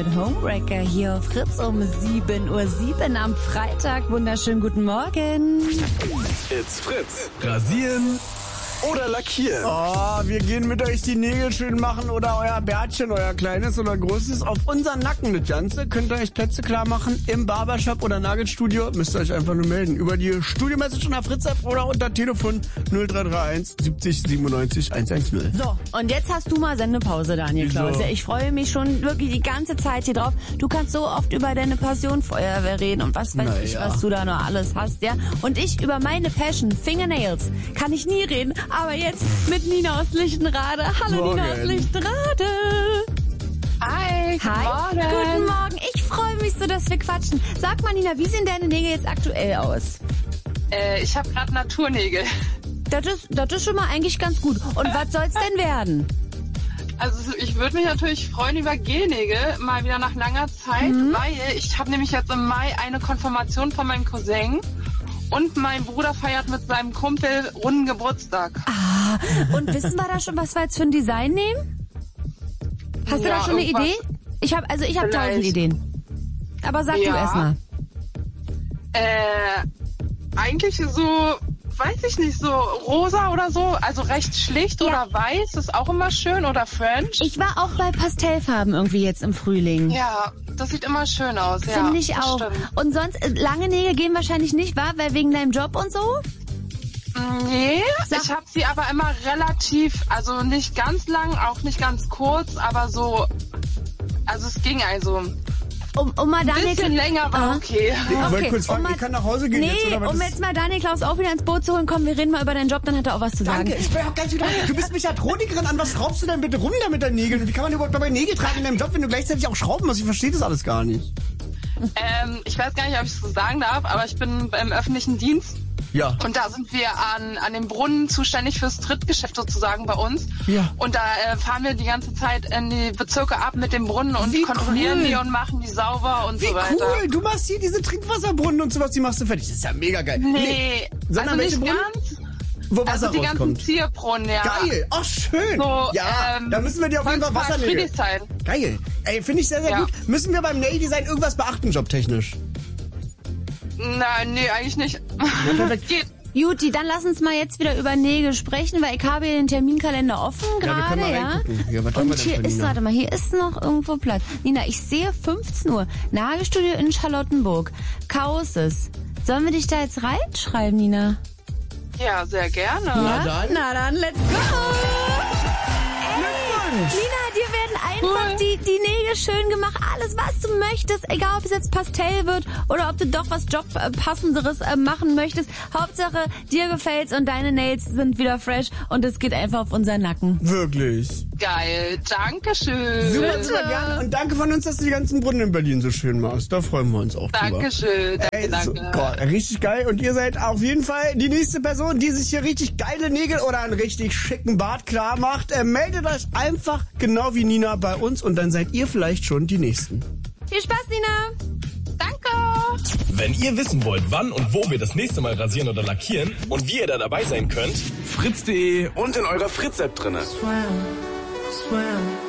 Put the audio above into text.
mit Homebreaker hier auf Fritz um 7:07 Uhr am Freitag. Wunderschönen guten Morgen. It's Fritz. Rasieren oder lackieren? Oh, wir gehen mit euch die Nägel schön machen oder euer Bärtchen, euer kleines oder großes, auf unseren Nacken. Das Ganze könnt ihr euch Plätze klar machen im Barbershop oder Nagelstudio. Müsst ihr euch einfach nur melden. Über die Studio-Message unter Fritz-App oder unter Telefon 0331 70 97 110. So, und jetzt hast du mal Sendepause, Daniel Klaus. Ja, ich freue mich schon wirklich die ganze Zeit hier drauf. Du kannst so oft über deine Passion Feuerwehr reden und was weiß ich, was du da noch alles hast, ja. Und ich über meine Passion Fingernails kann ich nie reden, aber jetzt mit Nina aus Lichtenrade. Hallo Nina aus Lichtenrade. Hi, Guten Morgen. Ich freue mich so, dass wir quatschen. Sag mal Nina, wie sehen deine Nägel jetzt aktuell aus? Ich habe gerade Naturnägel. Das ist schon mal eigentlich ganz gut. Und was soll's denn werden? Also ich würde mich natürlich freuen über Gelnägel, mal wieder nach langer Zeit, weil ich habe nämlich jetzt im Mai eine Konfirmation von meinem Cousin und mein Bruder feiert mit seinem Kumpel runden Geburtstag. Ah, und wissen wir da schon, was wir jetzt für ein Design nehmen? Hast du da schon eine Idee? Ich habe 1000 Ideen. Aber sag du erst mal. Eigentlich so, weiß ich nicht, so rosa oder so, also recht schlicht oder weiß, ist auch immer schön, oder French. Ich war auch bei Pastellfarben irgendwie jetzt im Frühling. Ja, das sieht immer schön aus, ja. Finde ich auch. Stimmt. Und sonst, lange Nägel gehen wahrscheinlich nicht, wahr? Weil wegen deinem Job und so? Nee, ich habe sie aber immer relativ, also nicht ganz lang, auch nicht ganz kurz, aber so, also es ging also. Um mal Daniel ein bisschen länger war okay. Ich wollte kurz fragen, ich kann nach Hause gehen jetzt, oder was? Um jetzt mal Daniel Klaus auch wieder ins Boot zu holen, komm, wir reden mal über deinen Job, dann hat er auch was zu sagen. Danke, ich bin auch ganz wieder. Du bist Mechatronikerin, an was schraubst du denn bitte rum da mit deinen Nägeln? Und wie kann man überhaupt dabei Nägel tragen in deinem Job, wenn du gleichzeitig auch schrauben musst? Ich verstehe das alles gar nicht. Ich weiß gar nicht, ob ich es so sagen darf, aber ich bin im öffentlichen Dienst. Ja. Und da sind wir an dem Brunnen zuständig fürs Trittgeschäft sozusagen bei uns. Ja. Und da fahren wir die ganze Zeit in die Bezirke ab mit dem Brunnen und kontrollieren die und machen die sauber und so weiter. Cool, du machst hier diese Trinkwasserbrunnen und sowas, die machst du fertig. Das ist ja mega geil. Nee, sondern also nicht Brunnen? ganz. Wo Wasser also die rauskommt. ganzen Zierbrunnen, ja. Geil, ach schön. So, ja, da müssen wir dir auf jeden Fall Wasser nehmen. Geil. Ey, finde ich sehr, sehr gut. Müssen wir beim Nail-Design irgendwas beachten, jobtechnisch? Nein, nee, eigentlich nicht. Ja, perfekt. Geht. Juti, dann lass uns mal jetzt wieder über Nägel sprechen, weil ich habe hier den Terminkalender offen gerade, Und hier ist, warte mal, hier ist noch irgendwo Platz. Nina, ich sehe 15 Uhr. Nagelstudio in Charlottenburg. Kauses. Sollen wir dich da jetzt reinschreiben, Nina? Ja, sehr gerne. Ja? Na dann, let's go! Nina, dir werden einfach die Nägel schön gemacht. Alles, was du möchtest. Egal, ob es jetzt Pastell wird oder ob du doch was Jobpassenderes machen möchtest. Hauptsache, dir gefällt's und deine Nails sind wieder fresh und es geht einfach auf unseren Nacken. Wirklich. Geil, dankeschön. Super gerne. Und danke von uns, dass du die ganzen Brunnen in Berlin so schön machst. Da freuen wir uns auch drüber. Dankeschön. Danke. Gott, richtig geil. Und ihr seid auf jeden Fall die nächste Person, die sich hier richtig geile Nägel oder einen richtig schicken Bart klar macht. Meldet euch einfach genau wie Nina bei uns und dann seid ihr vielleicht schon die Nächsten. Viel Spaß, Nina. Danke. Wenn ihr wissen wollt, wann und wo wir das nächste Mal rasieren oder lackieren und wie ihr da dabei sein könnt, fritz.de und in eurer Fritz-App drinne.